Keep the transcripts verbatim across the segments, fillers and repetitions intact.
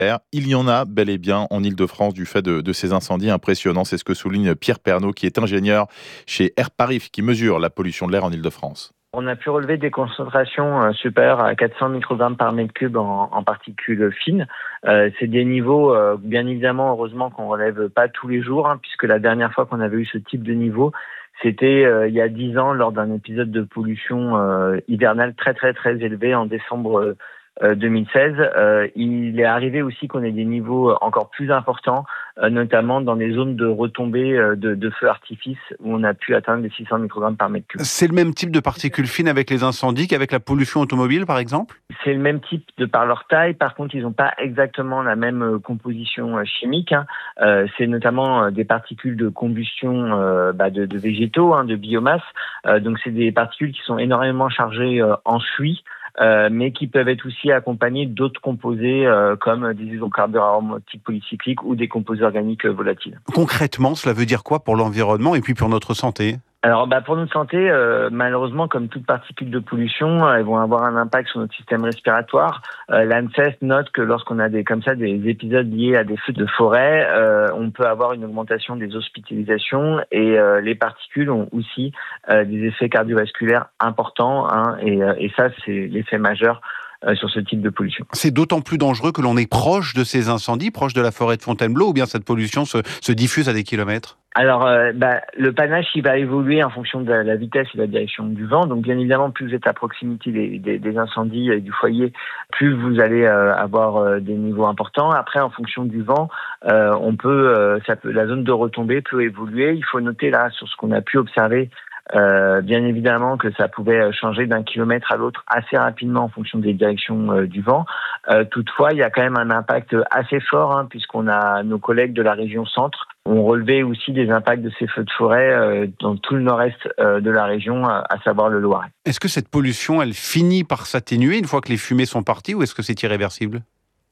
air. Il y en a bel et bien en Ile-de-France du fait de, de ces incendies impressionnants. C'est ce que souligne Pierre Pernaut, qui est ingénieur chez Airparif, qui mesure la pollution de l'air en Ile-de-France. On a pu relever des concentrations supérieures à quatre cents microgrammes par mètre cube en, en particules fines. Euh, c'est des niveaux, euh, bien évidemment, heureusement qu'on relève pas tous les jours, hein, puisque la dernière fois qu'on avait eu ce type de niveau, c'était euh, il y a dix ans lors d'un épisode de pollution euh, hivernale très très très élevé en décembre euh, deux mille seize. Euh, il est arrivé aussi qu'on ait des niveaux encore plus importants, euh, notamment dans les zones de retombées euh, de, de feux artifices où on a pu atteindre les six cents microgrammes par mètre cube. C'est le même type de particules fines avec les incendies qu'avec la pollution automobile, par exemple ? C'est le même type de par leur taille. Par contre, ils n'ont pas exactement la même composition chimique. Hein. Euh, c'est notamment des particules de combustion euh, bah, de, de végétaux, hein, de biomasse. Euh, donc, c'est des particules qui sont énormément chargées euh, en suie. Euh, mais qui peuvent être aussi accompagnés d'autres composés euh, comme des hydrocarbures aromatiques polycycliques ou des composés organiques euh, volatiles. Concrètement, cela veut dire quoi pour l'environnement et puis pour notre santé ? Alors, bah, pour notre santé, euh, malheureusement, comme toute particule de pollution, euh, elles vont avoir un impact sur notre système respiratoire. Euh, L'ANSES note que lorsqu'on a des comme ça des épisodes liés à des feux de forêt, euh, on peut avoir une augmentation des hospitalisations et euh, les particules ont aussi euh, des effets cardiovasculaires importants. Hein, et, euh, et ça, c'est l'effet majeur euh, sur ce type de pollution. C'est d'autant plus dangereux que l'on est proche de ces incendies, proche de la forêt de Fontainebleau, ou bien cette pollution se, se diffuse à des kilomètres ? Alors, euh, bah, le panache, il va évoluer en fonction de la vitesse et de la direction du vent. Donc, bien évidemment, plus vous êtes à proximité des, des, des incendies et du foyer, plus vous allez euh, avoir euh, des niveaux importants. Après, en fonction du vent, euh, on peut, euh, ça peut, la zone de retombée peut évoluer. Il faut noter là sur ce qu'on a pu observer. Euh, bien évidemment que ça pouvait changer d'un kilomètre à l'autre assez rapidement en fonction des directions euh, du vent. Euh, toutefois, il y a quand même un impact assez fort, hein, puisqu'on a nos collègues de la région centre ont relevé aussi des impacts de ces feux de forêt euh, dans tout le nord-est euh, de la région, à savoir le Loiret. Est-ce que cette pollution, elle finit par s'atténuer une fois que les fumées sont parties, ou est-ce que c'est irréversible ?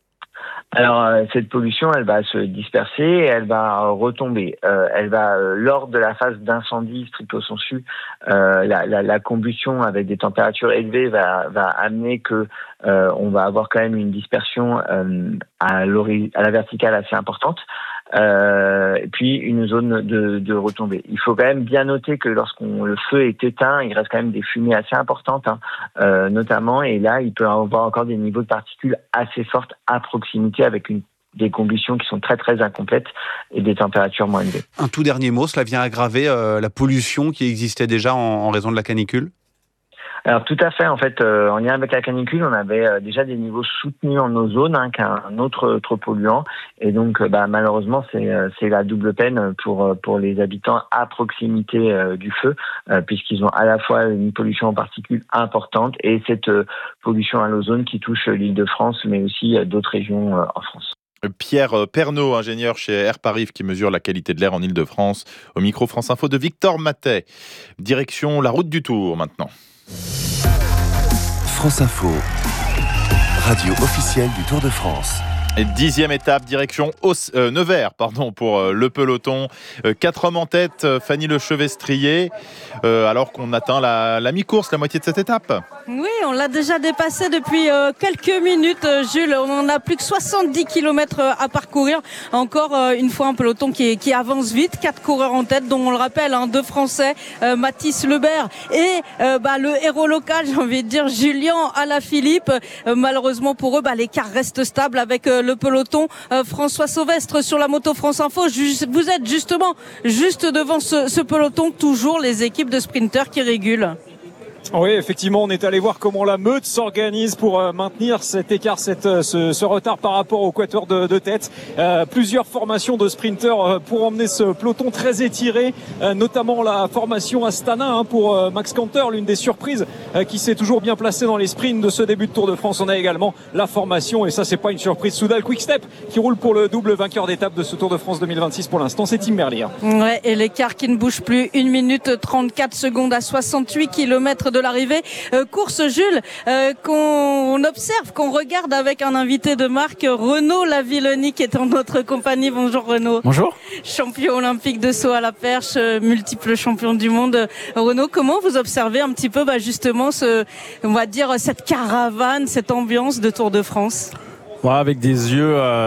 Alors, euh, cette pollution, elle va se disperser et elle va retomber. Euh, elle va, euh, lors de la phase d'incendie stricto sensu, euh, la, la, la combustion avec des températures élevées va, va amener que euh, on va avoir quand même une dispersion euh, à, à la verticale assez importante. Euh, et puis une zone de, de retombée. Il faut quand même bien noter que lorsqu'on le feu est éteint, il reste quand même des fumées assez importantes, hein, euh, notamment, et là il peut y avoir encore des niveaux de particules assez fortes à proximité avec une des combustions qui sont très très incomplètes et des températures moins élevées. Un tout dernier mot, cela vient aggraver euh, la pollution qui existait déjà en, en raison de la canicule ? Alors tout à fait, en fait, euh, en lien avec la canicule, on avait euh, déjà des niveaux soutenus en ozone, hein, qu'un autre trop polluant, et donc euh, bah, malheureusement c'est euh, c'est la double peine pour pour les habitants à proximité euh, du feu, euh, puisqu'ils ont à la fois une pollution en particules importante et cette euh, pollution à l'ozone qui touche l'Île-de-France, mais aussi euh, d'autres régions euh, en France. Pierre Pernaut, ingénieur chez Airparif, qui mesure la qualité de l'air en Île-de-France, au micro France Info de Victor Matet. Direction la route du Tour maintenant. France Info, radio officielle du Tour de France. Et dixième étape, direction Os, euh, Nevers, pardon, pour euh, le peloton. Euh, quatre hommes en tête, euh, Fanny Lechevestrier, euh, alors qu'on atteint la, la mi-course, la moitié de cette étape. Oui, on l'a déjà dépassé depuis euh, quelques minutes, euh, Jules. On en a plus que soixante-dix kilomètres à parcourir. Encore euh, une fois un peloton qui, qui avance vite. Quatre coureurs en tête, dont on le rappelle, hein, deux Français, euh, Mathis Lebert et euh, bah, le héros local, j'ai envie de dire, Julien Alaphilippe. Euh, malheureusement pour eux, bah, l'écart reste stable avec euh, le peloton. Euh, François Sauvestre sur la moto France Info. Vous êtes justement juste devant ce, ce peloton, toujours les équipes de sprinteurs qui régulent. Oui, effectivement, on est allé voir comment la meute s'organise pour euh, maintenir cet écart, cette, euh, ce, ce retard par rapport au quatuor de, de tête. Euh, plusieurs formations de sprinteurs euh, pour emmener ce peloton très étiré, euh, notamment la formation Astana hein, pour euh, Max Canter, l'une des surprises euh, qui s'est toujours bien placée dans les sprints de ce début de Tour de France. On a également la formation, et ça c'est pas une surprise, Soudal Quick-Step qui roule pour le double vainqueur d'étape de ce Tour de France deux mille vingt-six pour l'instant, c'est Tim Merlier. Ouais, et l'écart qui ne bouge plus, une minute trente-quatre secondes à soixante-huit kilomètres de l'arrivée. Euh, course, Jules, euh, qu'on observe, qu'on regarde avec un invité de marque, Renaud Lavillenie, qui est en notre compagnie. Bonjour Renaud. Bonjour. Champion olympique de saut à la perche, euh, multiple champion du monde. Euh, Renaud, comment vous observez un petit peu bah, justement ce, on va dire cette caravane, cette ambiance de Tour de France ? Ouais, avec des yeux... Euh...